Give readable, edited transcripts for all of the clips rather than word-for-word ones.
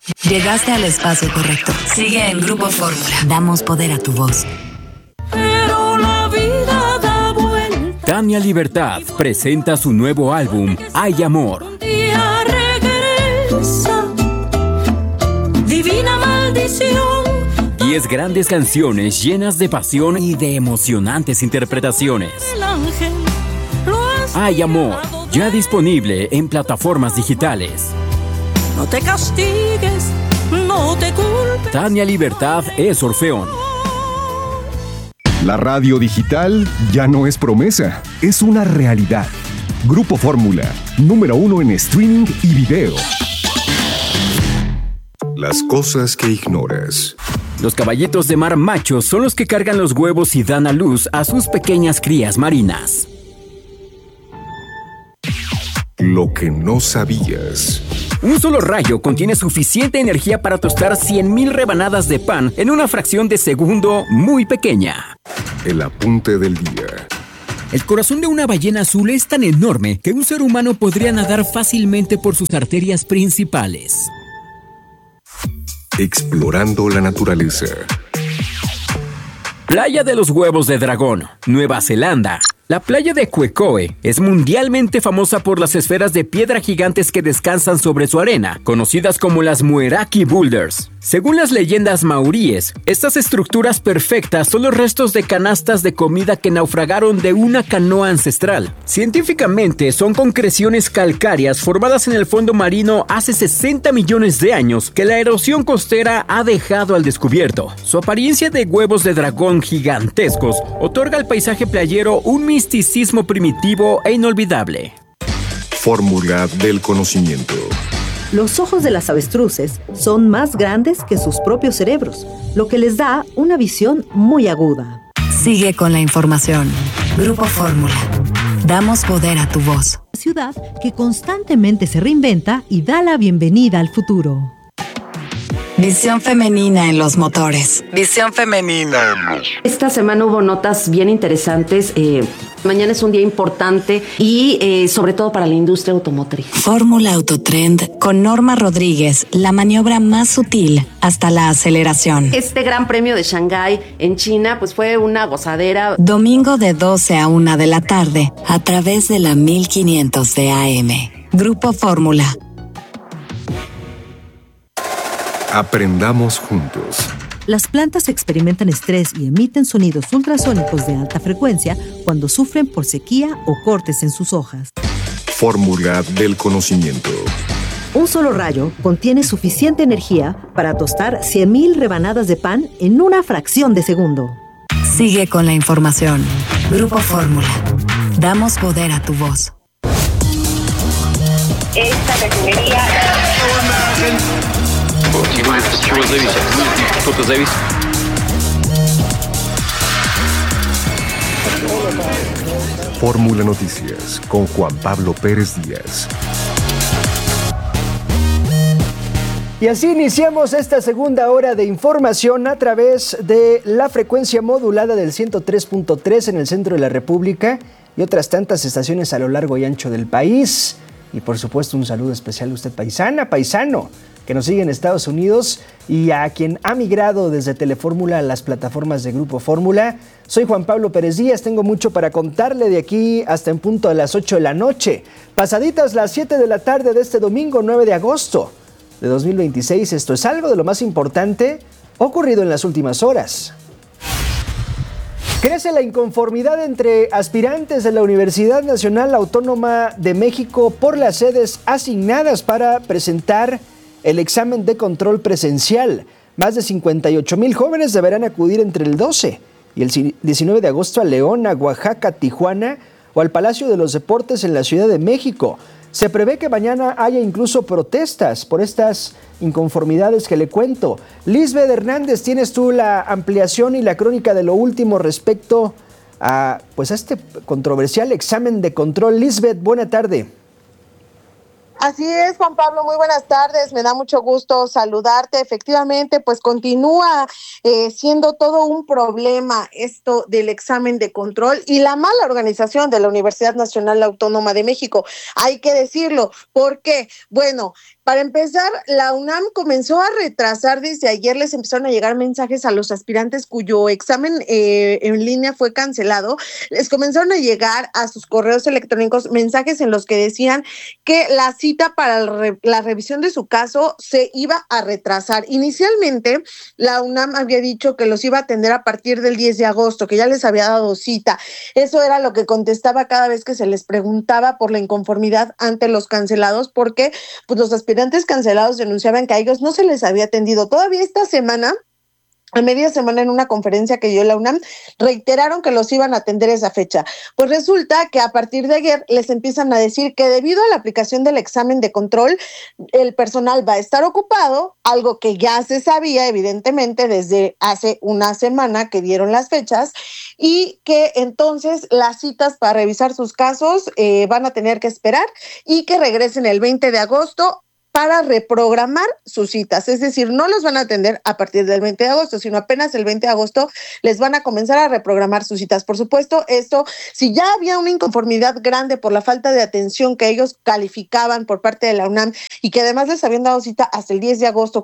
Llegaste al espacio correcto. Sigue en Grupo Fórmula. Damos poder a tu voz. Pero la vida da vuelta. Tania Libertad presenta su nuevo álbum, Hay Amor. Un día regresa. Divina maldición. 10 grandes canciones llenas de pasión y de emocionantes interpretaciones. El ángel lo ha Hay Amor, ya disponible en plataformas digitales. No te castigues, no te culpes. Tania Libertad es Orfeón. La radio digital ya no es promesa, es una realidad. Grupo Fórmula, número 1 en streaming y video. Las cosas que ignoras. Los caballitos de mar machos son los que cargan los huevos y dan a luz a sus pequeñas crías marinas. Lo que no sabías. Un solo rayo contiene suficiente energía para tostar 100,000 rebanadas de pan en una fracción de segundo muy pequeña. El apunte del día. El corazón de una ballena azul es tan enorme que un ser humano podría nadar fácilmente por sus arterias principales. Explorando la naturaleza. Playa de los Huevos de Dragón, Nueva Zelanda. La playa de Quecoe es mundialmente famosa por las esferas de piedra gigantes que descansan sobre su arena, conocidas como las Mueraki Boulders. Según las leyendas maoríes, estas estructuras perfectas son los restos de canastas de comida que naufragaron de una canoa ancestral. Científicamente, son concreciones calcáreas formadas en el fondo marino hace 60 millones de años que la erosión costera ha dejado al descubierto. Su apariencia de huevos de dragón gigantescos otorga al paisaje playero un misticismo primitivo e inolvidable. Fórmula del conocimiento. Los ojos de las avestruces son más grandes que sus propios cerebros, lo que les da una visión muy aguda. Sigue con la información. Grupo Fórmula. Damos poder a tu voz. Ciudad que constantemente se reinventa y da la bienvenida al futuro. Visión femenina en los motores. Visión femenina. Esta semana hubo notas bien interesantes. Mañana es un día importante y sobre todo para la industria automotriz. Fórmula Autotrend con Norma Rodríguez, la maniobra más sutil hasta la aceleración. Este Gran Premio de Shanghái en China pues fue una gozadera. Domingo de 12 a 1 de la tarde a través de la 1500 de AM. Grupo Fórmula. Aprendamos juntos. Las plantas experimentan estrés y emiten sonidos ultrasónicos de alta frecuencia cuando sufren por sequía o cortes en sus hojas. Fórmula del conocimiento. Un solo rayo contiene suficiente energía para tostar 100,000 rebanadas de pan en una fracción de segundo. Sigue con la información. Grupo Fórmula. Damos poder a tu voz. Esta refinería... Fórmula Noticias con Juan Pablo Pérez Díaz. Y así iniciamos esta segunda hora de información a través de la frecuencia modulada del 103.3 en el centro de la República y otras tantas estaciones a lo largo y ancho del país. Y por supuesto un saludo especial a usted paisano, que nos sigue en Estados Unidos y a quien ha migrado desde Telefórmula a las plataformas de Grupo Fórmula. Soy Juan Pablo Pérez Díaz, tengo mucho para contarle de aquí hasta en punto de las 8 de la noche. Pasaditas las 7 de la tarde de este domingo 9 de agosto de 2026. Esto es algo de lo más importante ocurrido en las últimas horas. Crece la inconformidad entre aspirantes de la Universidad Nacional Autónoma de México por las sedes asignadas para presentar el examen de control presencial. Más de 58,000 jóvenes deberán acudir entre el 12 y el 19 de agosto a León, a Oaxaca, Tijuana o al Palacio de los Deportes en la Ciudad de México. Se prevé que mañana haya incluso protestas por estas inconformidades que le cuento. Lisbeth Hernández, tienes tú la ampliación y la crónica de lo último respecto a este controversial examen de control. Lisbeth, buena tarde. Así es, Juan Pablo, muy buenas tardes, me da mucho gusto saludarte. Efectivamente, pues continúa siendo todo un problema esto del examen de control y la mala organización de la Universidad Nacional Autónoma de México. Hay que decirlo, ¿por qué? Bueno, para empezar, la UNAM comenzó a retrasar desde ayer, les empezaron a llegar mensajes a los aspirantes cuyo examen en línea fue cancelado, les comenzaron a llegar a sus correos electrónicos mensajes en los que decían que la cita para la revisión de su caso se iba a retrasar. Inicialmente, la UNAM había dicho que los iba a atender a partir del 10 de agosto, que ya les había dado cita. Eso era lo que contestaba cada vez que se les preguntaba por la inconformidad ante los cancelados, porque pues los aspirantes cancelados denunciaban que a ellos no se les había atendido. Todavía esta semana, a media semana, en una conferencia que dio la UNAM, reiteraron que los iban a atender esa fecha. Pues resulta que a partir de ayer les empiezan a decir que debido a la aplicación del examen de control, el personal va a estar ocupado, algo que ya se sabía evidentemente desde hace una semana que dieron las fechas, y que entonces las citas para revisar sus casos van a tener que esperar y que regresen el 20 de agosto para reprogramar sus citas, es decir, no los van a atender a partir del 20 de agosto, sino apenas el 20 de agosto les van a comenzar a reprogramar sus citas. Por supuesto, esto, si ya había una inconformidad grande por la falta de atención que ellos calificaban por parte de la UNAM y que además les habían dado cita hasta el 10 de agosto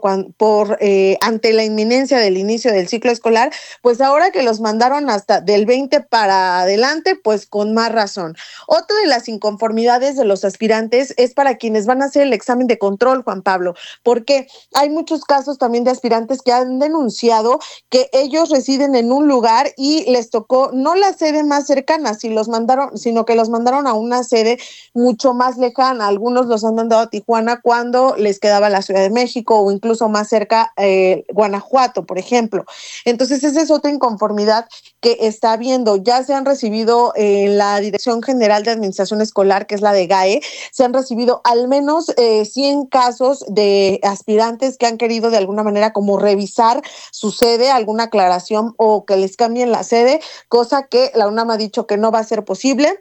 ante la inminencia del inicio del ciclo escolar, pues ahora que los mandaron hasta del 20 para adelante, pues con más razón. Otra de las inconformidades de los aspirantes es para quienes van a hacer el examen de control, Juan Pablo, porque hay muchos casos también de aspirantes que han denunciado que ellos residen en un lugar y les tocó no la sede más cercana, sino que los mandaron a una sede mucho más lejana. Algunos los han mandado a Tijuana cuando les quedaba la Ciudad de México o incluso más cerca Guanajuato, por ejemplo. Entonces esa es otra inconformidad que está habiendo. Ya se han recibido en la Dirección General de Administración Escolar, que es la de GAE, se han recibido al menos 100 casos de aspirantes que han querido de alguna manera como revisar su sede, alguna aclaración o que les cambien la sede, cosa que la UNAM ha dicho que no va a ser posible.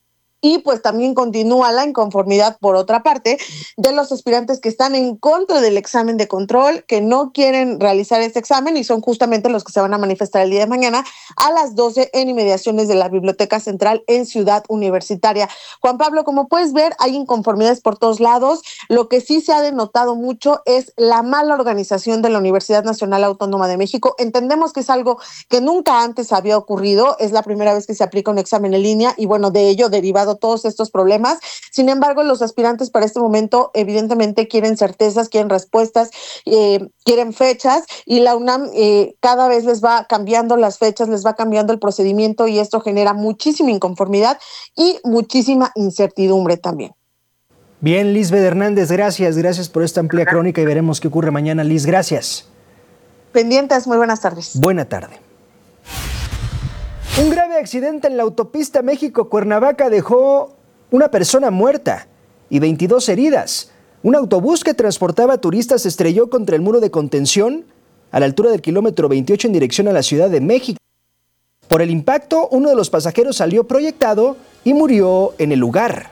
Y pues también continúa la inconformidad, por otra parte, de los aspirantes que están en contra del examen de control, que no quieren realizar este examen y son justamente los que se van a manifestar el día de mañana a las 12 en inmediaciones de la Biblioteca Central en Ciudad Universitaria. Juan Pablo, como puedes ver, hay inconformidades por todos lados. Lo que sí se ha denotado mucho es la mala organización de la Universidad Nacional Autónoma de México. Entendemos que es algo que nunca antes había ocurrido, es la primera vez que se aplica un examen en línea y bueno, de ello derivado todos estos problemas. Sin embargo, los aspirantes para este momento evidentemente quieren certezas, quieren respuestas, quieren fechas y la UNAM cada vez les va cambiando las fechas, les va cambiando el procedimiento y esto genera muchísima inconformidad y muchísima incertidumbre también. Bien, Lisbeth Hernández, gracias por esta amplia crónica y veremos qué ocurre mañana. Liz, gracias. Pendientes, muy buenas tardes. Buena tarde. Un grave accidente en la autopista México-Cuernavaca dejó una persona muerta y 22 heridas. Un autobús que transportaba turistas se estrelló contra el muro de contención a la altura del kilómetro 28 en dirección a la Ciudad de México. Por el impacto, uno de los pasajeros salió proyectado y murió en el lugar.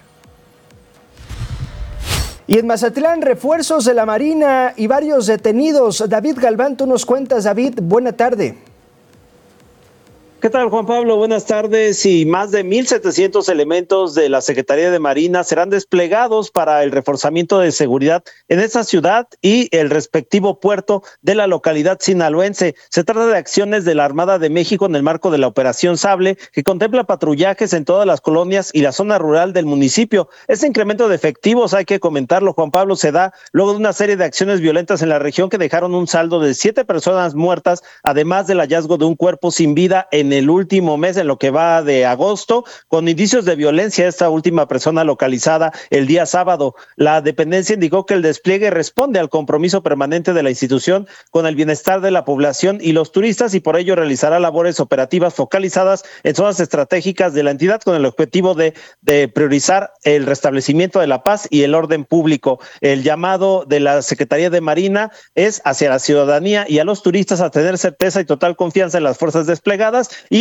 Y en Mazatlán, refuerzos de la Marina y varios detenidos. David Galván, tú nos cuentas, David, buena tarde. ¿Qué tal, Juan Pablo? Buenas tardes. Y más de 1,700 elementos de la Secretaría de Marina serán desplegados para el reforzamiento de seguridad en esta ciudad y el respectivo puerto de la localidad sinaloense. Se trata de acciones de la Armada de México en el marco de la Operación Sable, que contempla patrullajes en todas las colonias y la zona rural del municipio. Este incremento de efectivos, hay que comentarlo, Juan Pablo, se da luego de una serie de acciones violentas en la región que dejaron un saldo de 7 personas muertas, además del hallazgo de un cuerpo sin vida en el último mes, en lo que va de agosto, con indicios de violencia. Esta última persona localizada el día sábado. La dependencia indicó que el despliegue responde al compromiso permanente de la institución con el bienestar de la población y los turistas y por ello realizará labores operativas focalizadas en zonas estratégicas de la entidad con el objetivo de priorizar el restablecimiento de la paz y el orden público. El llamado de la Secretaría de Marina es hacia la ciudadanía y a los turistas a tener certeza y total confianza en las fuerzas desplegadas y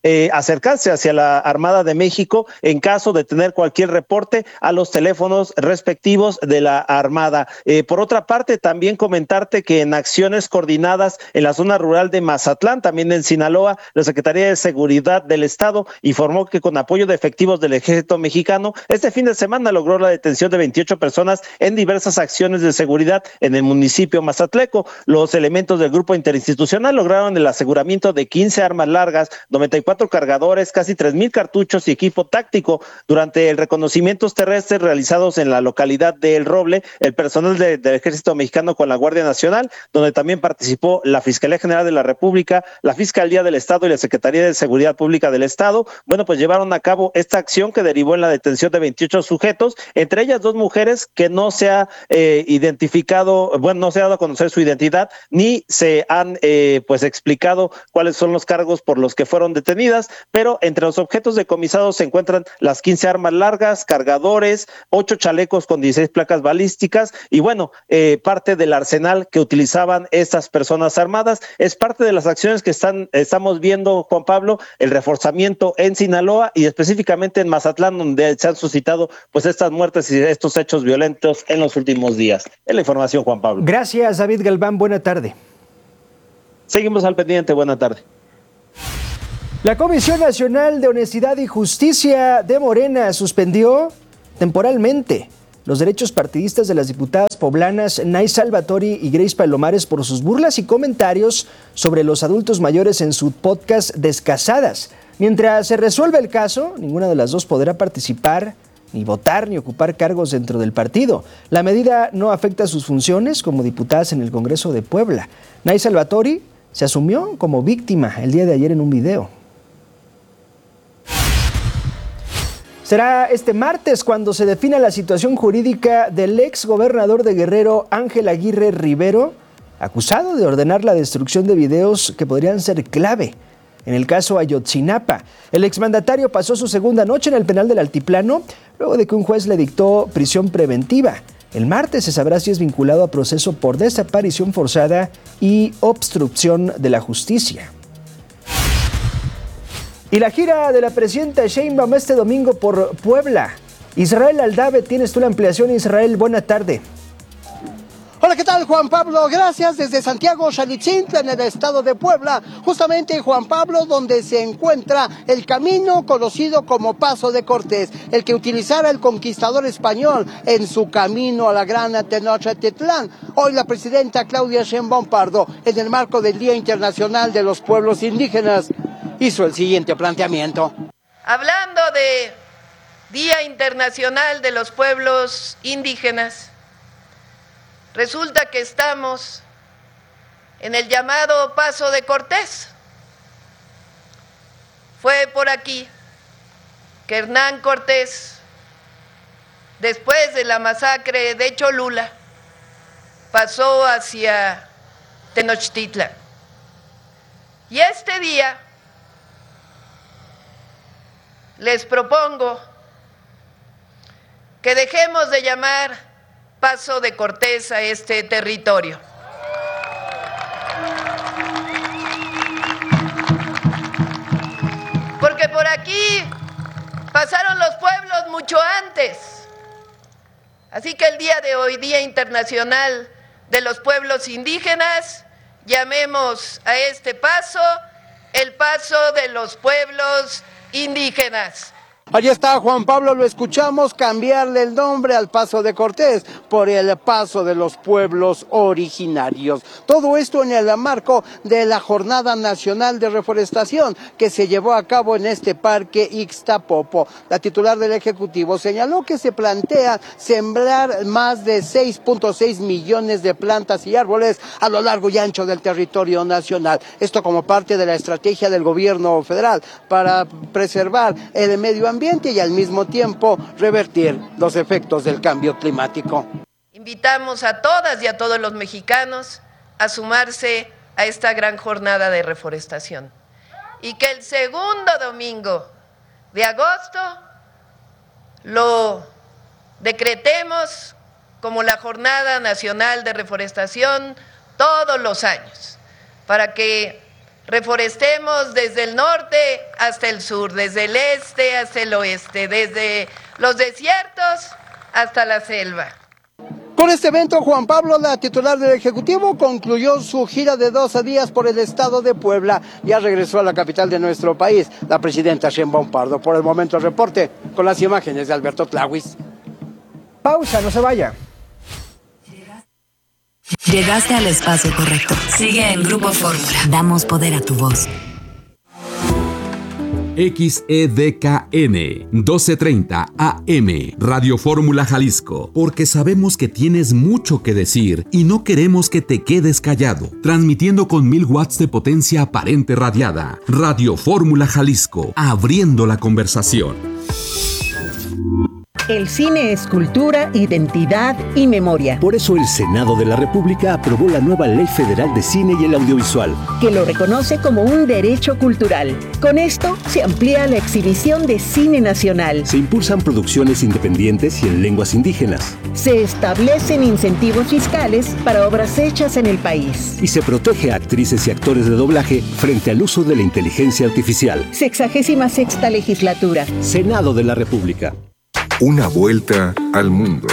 acercarse hacia la Armada de México en caso de tener cualquier reporte a los teléfonos respectivos de la Armada. Por otra parte, también comentarte que en acciones coordinadas en la zona rural de Mazatlán, también en Sinaloa, la Secretaría de Seguridad del Estado informó que con apoyo de efectivos del Ejército Mexicano, este fin de semana logró la detención de 28 personas en diversas acciones de seguridad en el municipio mazatleco. Los elementos del grupo interinstitucional lograron el aseguramiento de 15 armas largas, 94 cargadores, casi 3,000 cartuchos y equipo táctico. Durante el reconocimientos terrestres realizados en la localidad de El Roble, el personal del Ejército Mexicano con la Guardia Nacional, donde también participó la Fiscalía General de la República, la Fiscalía del Estado y la Secretaría de Seguridad Pública del Estado, pues llevaron a cabo esta acción que derivó en la detención de 28 sujetos, entre ellas 2 mujeres que no se ha identificado, no se ha dado a conocer su identidad, ni se han explicado cuáles son los cargos por los que fueron detenidas, pero entre los objetos decomisados se encuentran las 15 armas largas, cargadores, 8 chalecos con 16 placas balísticas y parte del arsenal que utilizaban estas personas armadas. Es parte de las acciones que estamos viendo, Juan Pablo, el reforzamiento en Sinaloa y específicamente en Mazatlán, donde se han suscitado estas muertes y estos hechos violentos en los últimos días. Es la información, Juan Pablo. Gracias, David Galván. Buena tarde. Seguimos al pendiente. Buena tarde. La Comisión Nacional de Honestidad y Justicia de Morena suspendió temporalmente los derechos partidistas de las diputadas poblanas Nay Salvatori y Grace Palomares por sus burlas y comentarios sobre los adultos mayores en su podcast Descasadas. Mientras se resuelve el caso, ninguna de las dos podrá participar, ni votar, ni ocupar cargos dentro del partido. La medida no afecta sus funciones como diputadas en el Congreso de Puebla. Nay Salvatori se asumió como víctima el día de ayer en un video. Será este martes cuando se defina la situación jurídica del ex gobernador de Guerrero, Ángel Aguirre Rivero, acusado de ordenar la destrucción de videos que podrían ser clave en el caso Ayotzinapa. El exmandatario pasó su segunda noche en el penal del Altiplano, luego de que un juez le dictó prisión preventiva. El martes se sabrá si es vinculado a proceso por desaparición forzada y obstrucción de la justicia. Y la gira de la presidenta Sheinbaum este domingo por Puebla. Israel Aldave, tienes tú la ampliación. Israel, buena tarde. Hola, ¿qué tal, Juan Pablo? Gracias. Desde Santiago Xalitzintla, en el estado de Puebla, justamente, Juan Pablo, donde se encuentra el camino conocido como Paso de Cortés, el que utilizara el conquistador español en su camino a la gran Tenochtitlán. Hoy la presidenta Claudia Sheinbaum Pardo, en el marco del Día Internacional de los Pueblos Indígenas, hizo el siguiente planteamiento. Hablando de Día Internacional de los Pueblos Indígenas, resulta que estamos en el llamado Paso de Cortés. Fue por aquí que Hernán Cortés, después de la masacre de Cholula, pasó hacia Tenochtitlan. Y este día les propongo que dejemos de llamar Paso de Cortés a este territorio. Porque por aquí pasaron los pueblos mucho antes. Así que el día de hoy, Día Internacional de los Pueblos Indígenas, llamemos a este paso el Paso de los Pueblos Indígenas. Allí está, Juan Pablo, lo escuchamos cambiarle el nombre al Paso de Cortés por el Paso de los Pueblos Originarios. Todo esto en el marco de la Jornada Nacional de Reforestación que se llevó a cabo en este parque Ixtapopo. La titular del Ejecutivo señaló que se plantea sembrar más de 6.6 millones de plantas y árboles a lo largo y ancho del territorio nacional. Esto como parte de la estrategia del gobierno federal para preservar el medio ambiente y al mismo tiempo revertir los efectos del cambio climático. Invitamos a todas y a todos los mexicanos a sumarse a esta gran jornada de reforestación y que el segundo domingo de agosto lo decretemos como la Jornada Nacional de Reforestación todos los años, para que Reforestemos desde el norte hasta el sur, desde el este hasta el oeste, desde los desiertos hasta la selva. Con este evento, Juan Pablo, la titular del Ejecutivo, concluyó su gira de 12 días por el estado de Puebla. Ya regresó a la capital de nuestro país, la presidenta Sheinbaum Pardo. Por el momento, el reporte con las imágenes de Alberto Tlawis. Pausa, no se vaya. Llegaste al espacio correcto. Sigue en Grupo Fórmula. Damos poder a tu voz. XEDKN 1230 AM Radio Fórmula Jalisco, porque sabemos que tienes mucho que decir y no queremos que te quedes callado. Transmitiendo con 1000 watts de potencia aparente radiada. Radio Fórmula Jalisco, abriendo la conversación. El cine es cultura, identidad y memoria. Por eso el Senado de la República aprobó la nueva Ley Federal de Cine y el Audiovisual, que lo reconoce como un derecho cultural. Con esto se amplía la exhibición de cine nacional. Se impulsan producciones independientes y en lenguas indígenas. Se establecen incentivos fiscales para obras hechas en el país. Y se protege a actrices y actores de doblaje frente al uso de la inteligencia artificial. 66ª legislatura. Senado de la República. Una vuelta al mundo.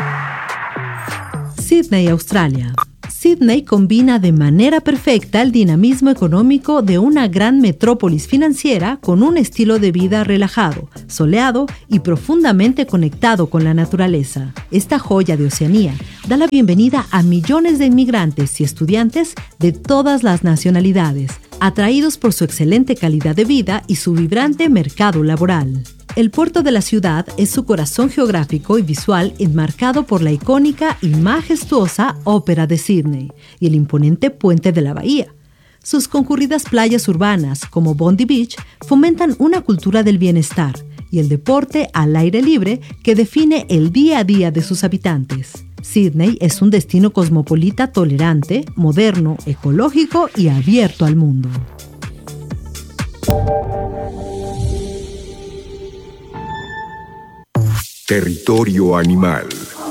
Sídney, Australia. Sídney combina de manera perfecta el dinamismo económico de una gran metrópolis financiera con un estilo de vida relajado, soleado y profundamente conectado con la naturaleza. Esta joya de Oceanía da la bienvenida a millones de inmigrantes y estudiantes de todas las nacionalidades, atraídos por su excelente calidad de vida y su vibrante mercado laboral. El puerto de la ciudad es su corazón geográfico y visual enmarcado por la icónica y majestuosa Ópera de Sídney y el imponente puente de la bahía. Sus concurridas playas urbanas, como Bondi Beach, fomentan una cultura del bienestar y el deporte al aire libre que define el día a día de sus habitantes. Sídney es un destino cosmopolita tolerante, moderno, ecológico y abierto al mundo. Territorio animal.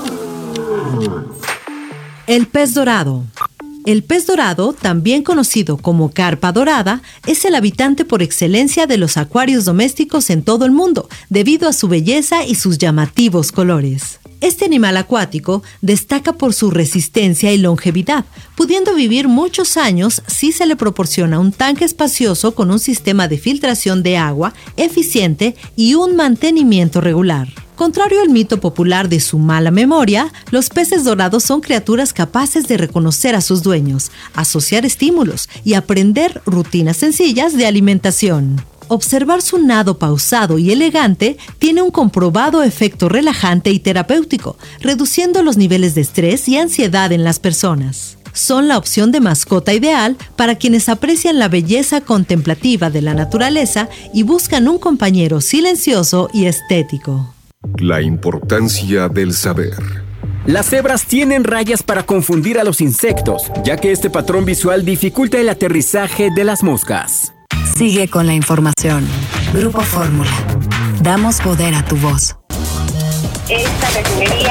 El pez dorado. El pez dorado, también conocido como carpa dorada, es el habitante por excelencia de los acuarios domésticos en todo el mundo, debido a su belleza y sus llamativos colores. Este animal acuático destaca por su resistencia y longevidad, pudiendo vivir muchos años si se le proporciona un tanque espacioso con un sistema de filtración de agua eficiente y un mantenimiento regular. Contrario al mito popular de su mala memoria, los peces dorados son criaturas capaces de reconocer a sus dueños, asociar estímulos y aprender rutinas sencillas de alimentación. Observar su nado pausado y elegante tiene un comprobado efecto relajante y terapéutico, reduciendo los niveles de estrés y ansiedad en las personas. Son la opción de mascota ideal para quienes aprecian la belleza contemplativa de la naturaleza y buscan un compañero silencioso y estético. La importancia del saber. Las cebras tienen rayas para confundir a los insectos, ya que este patrón visual dificulta el aterrizaje de las moscas. Sigue con la información. Grupo Fórmula. Damos poder a tu voz. Esta refinería...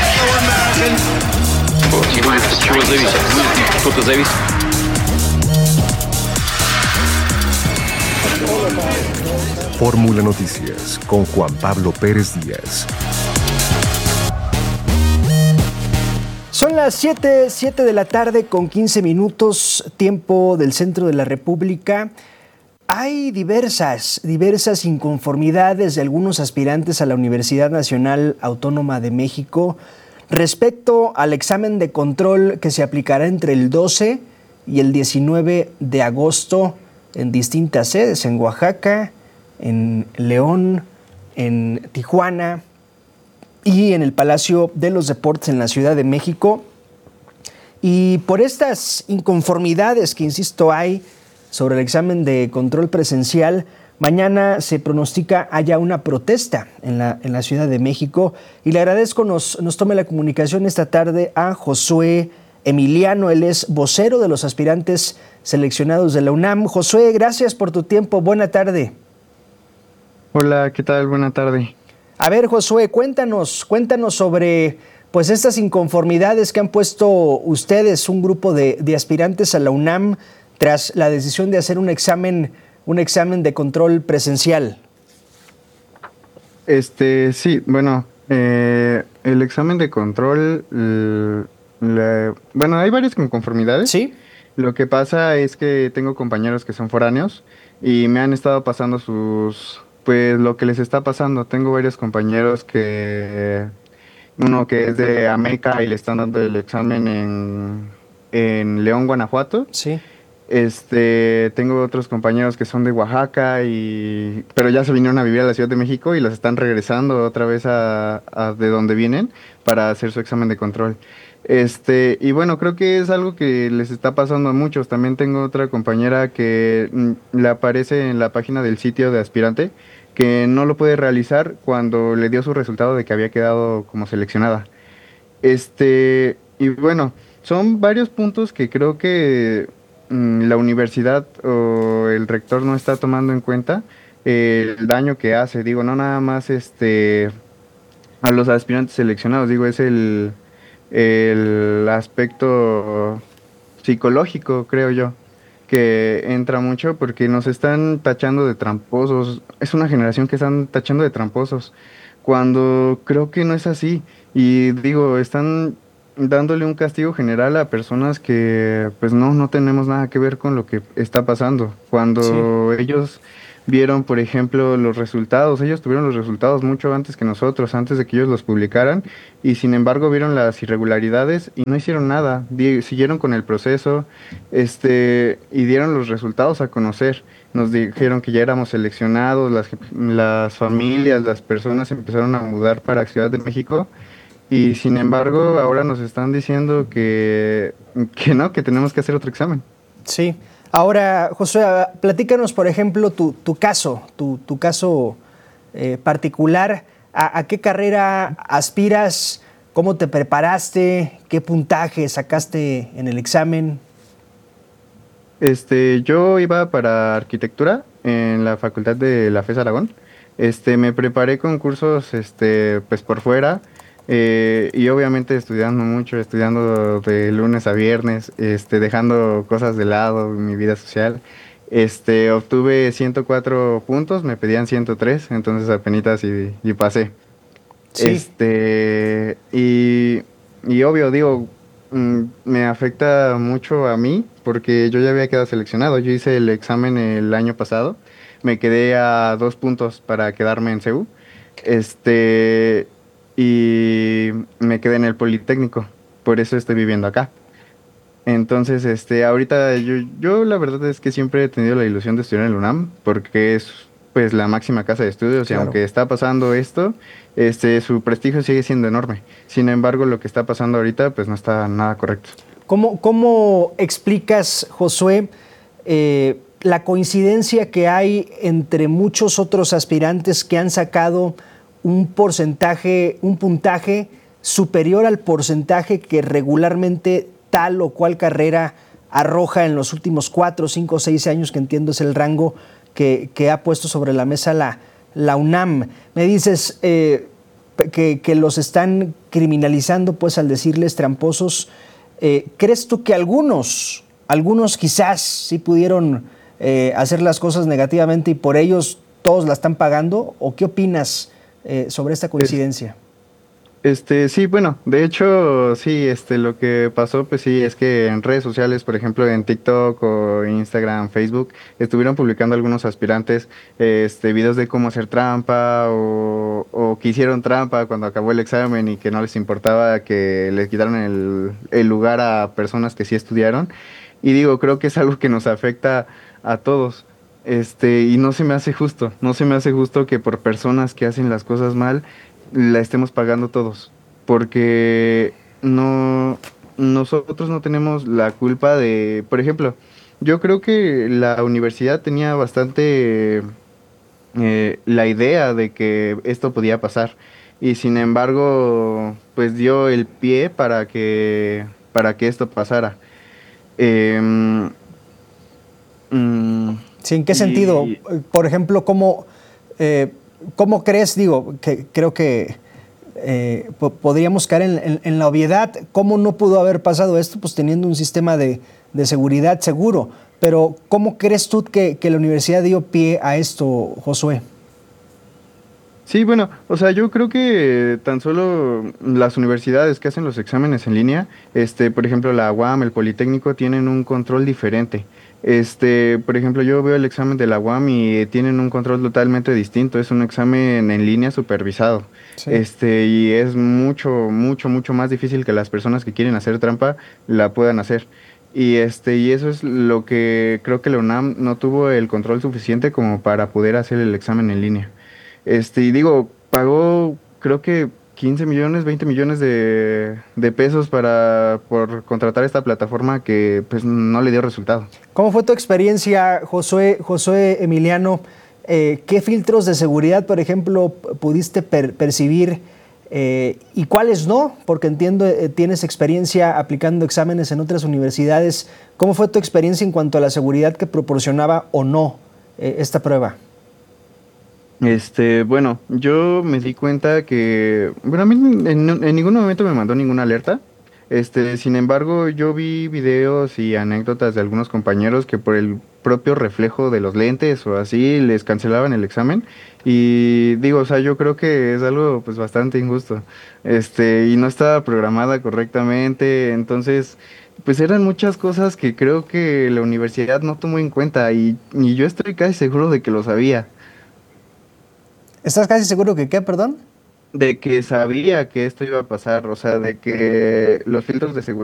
Fórmula Noticias con Juan Pablo Pérez Díaz. Son las 7 de la tarde con 15 minutos, tiempo del centro de la República. Hay diversas inconformidades de algunos aspirantes a la Universidad Nacional Autónoma de México respecto al examen de control que se aplicará entre el 12 y el 19 de agosto en distintas sedes, en Oaxaca, en León, en Tijuana y en el Palacio de los Deportes en la Ciudad de México. Y por estas inconformidades que, insisto, hay sobre el examen de control presencial, mañana se pronostica haya una protesta en la Ciudad de México. Y le agradezco nos tome la comunicación esta tarde a Josué Emiliano. Él es vocero de los aspirantes seleccionados de la UNAM. Josué, gracias por tu tiempo. Buena tarde. Hola, ¿qué tal? Buena tarde. A ver, Josué, cuéntanos sobre pues estas inconformidades que han puesto ustedes, un grupo de aspirantes a la UNAM, tras la decisión de hacer un examen de control presencial. Sí, bueno, el examen de control, bueno, hay varias inconformidades. Sí. Lo que pasa es que tengo compañeros que son foráneos y me han estado pasando pues lo que les está pasando. Tengo varios compañeros uno que es de Ameca y le están dando el examen en León, Guanajuato. Sí. Tengo otros compañeros que son de Oaxaca pero ya se vinieron a vivir a la Ciudad de México y los están regresando otra vez a de donde vienen para hacer su examen de control. Y bueno, creo que es algo que les está pasando a muchos. También tengo otra compañera que le aparece en la página del sitio de aspirante que no lo puede realizar cuando le dio su resultado de que había quedado como seleccionada. Y bueno, son varios puntos que creo que la universidad o el rector no está tomando en cuenta el daño que hace. Digo, no nada más a los aspirantes seleccionados, digo, es el aspecto psicológico, creo yo, que entra mucho porque nos están tachando de tramposos. Es una generación que están tachando de tramposos, cuando creo que no es así. Y digo, están dándole un castigo general a personas que pues no tenemos nada que ver con lo que está pasando. Cuando ellos vieron, por ejemplo, los resultados, ellos tuvieron los resultados mucho antes que nosotros, antes de que ellos los publicaran, y sin embargo vieron las irregularidades y no hicieron nada, siguieron con el proceso, y dieron los resultados a conocer. Nos dijeron que ya éramos seleccionados, las familias, las personas empezaron a mudar para Ciudad de México, y sin embargo ahora nos están diciendo que no, que tenemos que hacer otro examen. Sí. Ahora, Josué, platícanos, por ejemplo, tu caso particular. ¿A qué carrera aspiras? ¿Cómo te preparaste? ¿Qué puntaje sacaste en el examen? Yo iba para arquitectura en la facultad de la FES Aragón. Me preparé con cursos, pues por fuera. Y obviamente estudiando de lunes a viernes, dejando cosas de lado en mi vida social. Obtuve 104 puntos, me pedían 103, entonces apenitas y pasé. Sí. Y obvio, digo, me afecta mucho a mí porque yo ya había quedado seleccionado. Yo hice el examen el año pasado, me quedé a 2 puntos para quedarme en CEU. Y me quedé en el Politécnico, por eso estoy viviendo acá. Entonces, ahorita yo la verdad es que siempre he tenido la ilusión de estudiar en el UNAM, porque es pues la máxima casa de estudios, claro. Y aunque está pasando esto, su prestigio sigue siendo enorme. Sin embargo, lo que está pasando ahorita pues no está nada correcto. ¿Cómo explicas, Josué, la coincidencia que hay entre muchos otros aspirantes que han sacado un puntaje superior al porcentaje que regularmente tal o cual carrera arroja en los últimos 4, 5, 6 años, que entiendo es el rango que ha puesto sobre la mesa la UNAM? Me dices que los están criminalizando pues al decirles tramposos. ¿Crees tú que algunos quizás sí pudieron hacer las cosas negativamente y por ellos todos la están pagando? ¿O qué opinas sobre esta coincidencia? Sí, bueno, de hecho, sí, lo que pasó, pues sí, es que en redes sociales, por ejemplo, en TikTok o Instagram, Facebook, estuvieron publicando algunos aspirantes, videos de cómo hacer trampa o que hicieron trampa cuando acabó el examen y que no les importaba que les quitaran el lugar a personas que sí estudiaron. Y digo, creo que es algo que nos afecta a todos. Y no se me hace justo que por personas que hacen las cosas mal la estemos pagando todos, porque nosotros no tenemos la culpa de, por ejemplo, yo creo que la universidad tenía bastante la idea de que esto podía pasar y sin embargo pues dio el pie para que esto pasara. Sí, ¿en qué sentido? Por ejemplo, ¿cómo crees? Digo, que creo que podríamos caer en la obviedad. ¿Cómo no pudo haber pasado esto? Pues teniendo un sistema de seguridad seguro. Pero ¿cómo crees tú que la universidad dio pie a esto, Josué? Sí, bueno, o sea, yo creo que tan solo las universidades que hacen los exámenes en línea, por ejemplo, la UAM, el Politécnico, tienen un control diferente. Por ejemplo, yo veo el examen de la UAM y tienen un control totalmente distinto. Es un examen en línea supervisado. Sí. Y es mucho más difícil que las personas que quieren hacer trampa la puedan hacer. Y eso es lo que creo que la UNAM no tuvo el control suficiente como para poder hacer el examen en línea. Y digo, pagó creo que 15 millones, 20 millones de pesos por contratar esta plataforma que pues no le dio resultado. ¿Cómo fue tu experiencia, Josué Emiliano? ¿Qué filtros de seguridad, por ejemplo, pudiste percibir y cuáles no? Porque entiendo, tienes experiencia aplicando exámenes en otras universidades. ¿Cómo fue tu experiencia en cuanto a la seguridad que proporcionaba o no esta prueba? Bueno, yo me di cuenta que, bueno, a mí en ningún momento me mandó ninguna alerta. Sin embargo, yo vi videos y anécdotas de algunos compañeros que por el propio reflejo de los lentes o así les cancelaban el examen. Y digo, o sea, yo creo que es algo pues bastante injusto. Y no estaba programada correctamente, entonces pues eran muchas cosas que creo que la universidad no tomó en cuenta y yo estoy casi seguro de que lo sabía. ¿Estás casi seguro que qué, perdón? De que sabía que esto iba a pasar, o sea, de que los filtros de seguridad